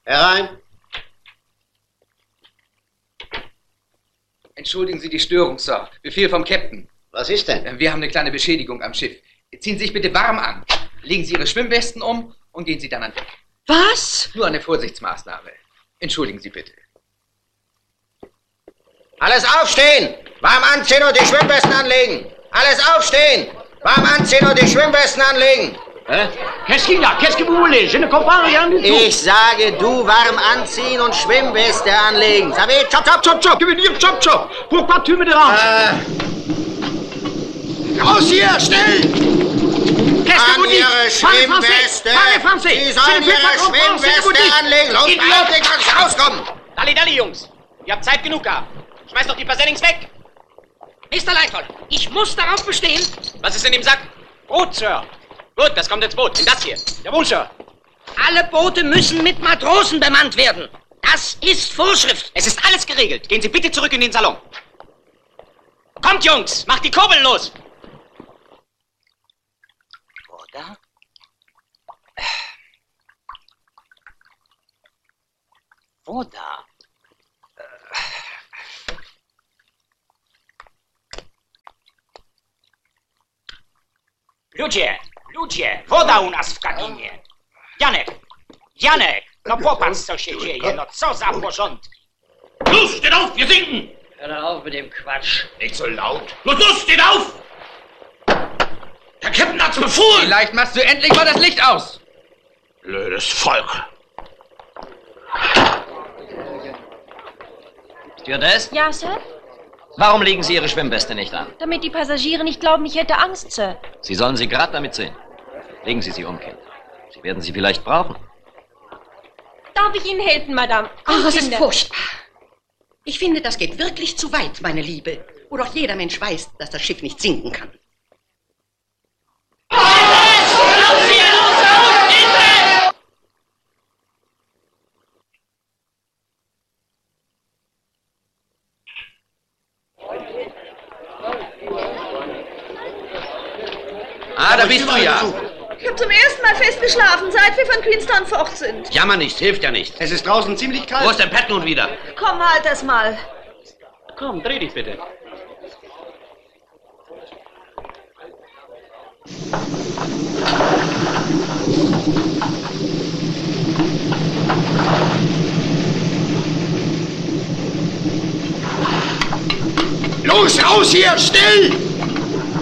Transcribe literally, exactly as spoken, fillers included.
Herein. Entschuldigen Sie die Störung, Sir. Befehl vom Captain. Was ist denn? Wir haben eine kleine Beschädigung am Schiff. Ziehen Sie sich bitte warm an. Legen Sie Ihre Schwimmwesten um und gehen Sie dann an Deck. Was? Nur eine Vorsichtsmaßnahme. Entschuldigen Sie bitte. Alles aufstehen! Warm anziehen und die Schwimmwesten anlegen! Alles aufstehen! Warm anziehen und die Schwimmwesten anlegen! Hein? Qu'est-ce qu'il y a? Qu'est-ce que vous voulez? Je ne comprends rien du tout. Ich sage, du warm anziehen und Schwimmweste anlegen. Savez, chop, chop, Chop, chop, que veut dire chop, chop? Pourquoi tu me déranges? Äh. Raus hier, schnell! Qu'est-ce que vous dites? Ihre Schwimmweste! Parlez français! Sie sollen ihre Schwimmweste anlegen! Los, Idiot, kannst du rauskommen! Dalli, dalli, Jungs! Ihr habt Zeit genug gehabt. Schmeißt doch die Versendings weg! Mister Leithold, ich muss darauf bestehen. Was ist in dem Sack? Brot, Sir. Gut, das kommt ins Boot. In das hier. Jawohl, Sir. Alle Boote müssen mit Matrosen bemannt werden. Das ist Vorschrift. Es ist alles geregelt. Gehen Sie bitte zurück in den Salon. Kommt, Jungs! Macht die Kurbeln los! Oder? Wo da? Ludzie! Ludzie! Woda u nas w kabinie! Janek! Janek! No popatrz, co się dzieje. No co za porządki! Los, steht auf, wir sinken! Hör auf mit dem Quatsch. Nicht so laut. Los, los, steht auf! Der Captain hat's befohlen! Vielleicht machst du endlich mal das Licht aus! Blödes Volk. Stewardess? Ja, Sir? Warum legen Sie Ihre Schwimmweste nicht an? Damit die Passagiere nicht glauben, ich hätte Angst, Sir. Sie sollen sie gerade damit sehen. Legen Sie sie um, Kind. Sie werden sie vielleicht brauchen. Darf ich Ihnen helfen, Madame? Ach, es ist Kinder. furchtbar. Ich finde, das geht wirklich zu weit, meine Liebe. Wo doch jeder Mensch weiß, dass das Schiff nicht sinken kann. Ah, da bist du ja. Ich habe zum ersten Mal festgeschlafen, seit wir von Queenstown fort sind. Jammer nicht, hilft ja nicht. Es ist draußen ziemlich kalt. Wo ist denn Pat nun wieder? Komm, halt das mal. Komm, dreh dich bitte. Los, raus hier, still!